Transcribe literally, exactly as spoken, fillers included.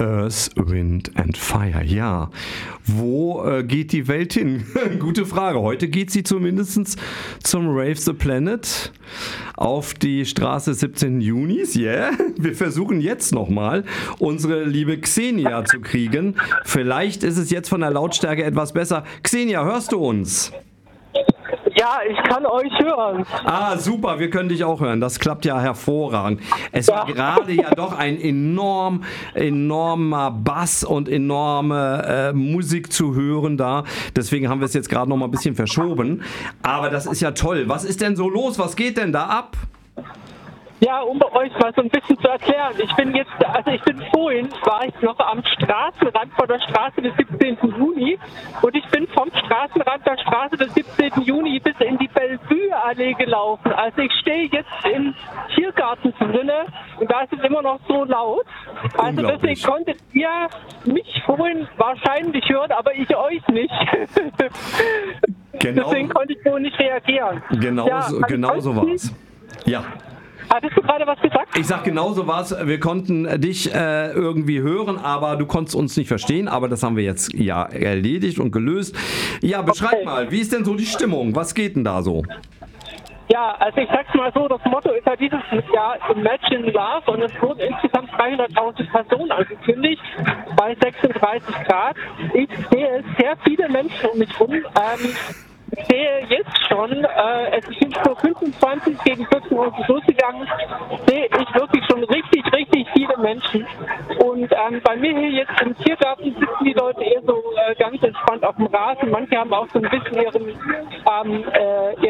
Earth, Wind and Fire. Ja, wo äh, geht die Welt hin? Gute Frage. Heute geht sie zumindest zum Rave the Planet auf die Straße des siebzehnten Junis. Yeah. Wir versuchen jetzt nochmal unsere liebe Xenia zu kriegen. Vielleicht ist es jetzt von der Lautstärke etwas besser. Xenia, hörst du uns? Ja, ich kann euch hören. Ah, super, wir können dich auch hören. Das klappt ja hervorragend. Es war ja gerade ja doch ein enorm, enormer Bass und enorme äh, Musik zu hören da. Deswegen haben wir es jetzt gerade noch mal ein bisschen verschoben. Aber das ist ja toll. Was ist denn so los? Was geht denn da ab? Ja, um euch mal so ein bisschen zu erklären. Ich bin jetzt, also ich bin vorhin, war ich noch am Straßenrand vor der Straße des siebzehnten Juni und ich bin vom Straßenrand der Straße des siebzehnten Juni bis in die Bellevue-Allee gelaufen. Also ich stehe jetzt im Tiergarten drinne und da ist es immer noch so laut. Also deswegen konntet ihr mich vorhin wahrscheinlich hören, aber ich euch nicht. Genau. Deswegen konnte ich wohl nicht reagieren. Genau, ja, so, genau so war es. Ja. Hattest du gerade was gesagt? Ich sag, genau so war's. Wir konnten dich äh, irgendwie hören, aber du konntest uns nicht verstehen. Aber das haben wir jetzt ja erledigt und gelöst. Ja, beschreib okay. mal, wie ist denn so die Stimmung? Was geht denn da so? Ja, also ich sag's mal so, das Motto ist ja dieses Jahr Imagine Love und es wurden insgesamt dreihunderttausend Personen angekündigt bei sechsunddreißig Grad. Ich sehe sehr viele Menschen um mich rum. Ähm, Ich sehe jetzt schon, äh, es sind nur fünfundzwanzig gegen vierzehn Uhr losgegangen, sehe ich wirklich schon richtig, richtig viele Menschen. Und ähm, bei mir hier jetzt im Tiergarten sitzen die Leute eher so äh, ganz entspannt auf dem Rasen. Manche haben auch so ein bisschen ihren, ähm, äh,